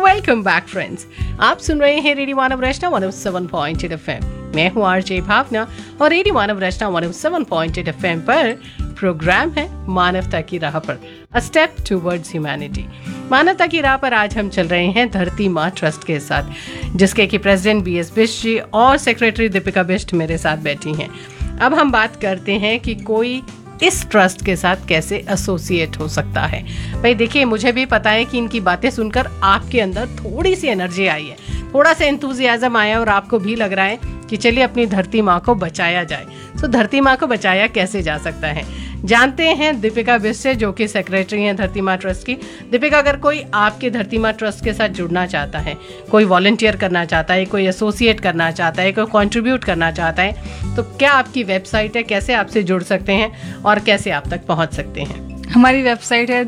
Welcome back friends, आप सुन रहे हैं रेडियो मानव रचना 107.8 एफएम। मैं हूं आरजे भावना और रेडियो मानव रचना 107.8 एफएम पर प्रोग्राम है मानवता की राह पर, अ स्टेप टुवर्ड्स ह्यूमैनिटी। मानवता की राह पर आज हम चल रहे हैं धरती माँ ट्रस्ट के साथ, जिसके कि प्रेसिडेंट BS बिष्ट जी और सेक्रेटरी दीपिका बिष्ट मेरे साथ बैठी हैं। अब हम बात करते हैं कि कोई इस ट्रस्ट के साथ कैसे एसोसिएट हो सकता है। भाई देखिए, मुझे भी पता है कि इनकी बातें सुनकर आपके अंदर थोड़ी सी एनर्जी आई है, थोड़ा सा एंथुजियाज्म आया और आपको भी लग रहा है कि चलिए अपनी धरती माँ को बचाया जाए। तो धरती माँ को बचाया कैसे जा सकता है, जानते हैं दीपिका बिष्ट से, जो कि सेक्रेटरी हैं धरती माँ ट्रस्ट की। दीपिका, अगर कोई आपके धरती माँ ट्रस्ट के साथ जुड़ना चाहता है, कोई वॉलंटियर करना चाहता है, कोई एसोसिएट करना चाहता है, कोई कंट्रीब्यूट करना चाहता है, तो क्या आपकी वेबसाइट है, कैसे आपसे जुड़ सकते हैं और कैसे आप तक पहुँच सकते हैं? हमारी वेबसाइट है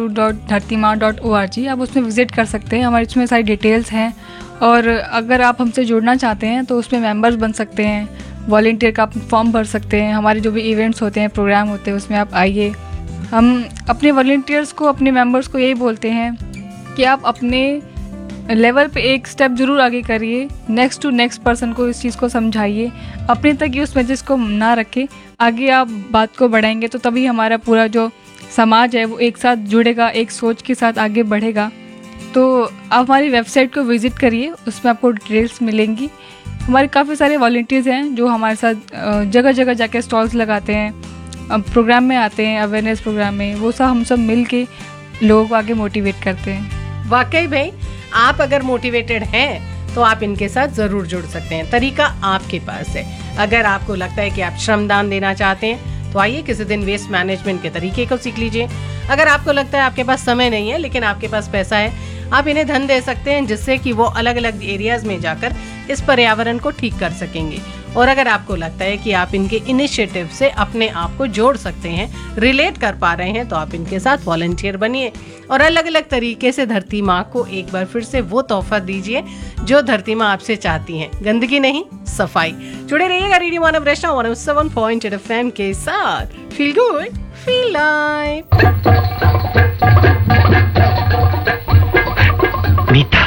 www.dhartima.org। आप उसमें विजिट कर सकते हैं, हमारे इसमें सारी डिटेल्स हैं। और अगर आप हमसे जुड़ना चाहते हैं तो उसमें मेंबर्स बन सकते हैं, वॉलंटियर का आप फॉर्म भर सकते हैं। हमारे जो भी इवेंट्स होते हैं, प्रोग्राम होते हैं, उसमें आप आइए। हम अपने वॉलंटियर्स को, अपने मेंबर्स को यही बोलते हैं कि आप अपने लेवल पे एक स्टेप जरूर आगे करिए, नेक्स्ट टू नेक्स्ट पर्सन को इस चीज़ को समझाइए, अपने तक ये उस मैसेज को ना रखें। आगे आप बात को बढ़ाएंगे तो तभी हमारा पूरा जो समाज है वो एक साथ जुड़ेगा, एक सोच के साथ आगे बढ़ेगा। तो आप हमारी वेबसाइट को विज़िट करिए, उसमें आपको डिटेल्स मिलेंगी। हमारे काफ़ी सारे वॉलंटियर्स हैं जो हमारे साथ जगह जगह जाके स्टॉल्स लगाते हैं, प्रोग्राम में आते हैं, अवेयरनेस प्रोग्राम में। वो सब हम सब मिल के लोगों को आगे मोटिवेट करते हैं। वाकई भाई, आप अगर मोटिवेटेड हैं तो आप इनके साथ ज़रूर जुड़ सकते हैं। तरीका आपके पास है। अगर आपको लगता है कि आप श्रमदान देना चाहते हैं तो आइए किसी दिन वेस्ट मैनेजमेंट के तरीके को सीख लीजिए। अगर आपको लगता है आपके पास समय नहीं है लेकिन आपके पास पैसा है, आप इन्हें धन दे सकते हैं, जिससे कि वो अलग अलग एरियाज में जाकर इस पर्यावरण को ठीक कर सकेंगे। और अगर आपको लगता है कि आप इनके इनिशिएटिव से अपने आप को जोड़ सकते हैं, रिलेट कर पा रहे हैं, तो आप इनके साथ वॉलंटियर बनिए और अलग अलग तरीके से धरती माँ को एक बार फिर से वो तोहफा दीजिए जो धरती माँ आपसे चाहती हैं, गंदगी नहीं, सफाई। जुड़े रहिएगा रेडियो मानव रचना 107.8 FM के साथ। Feel good, feel live.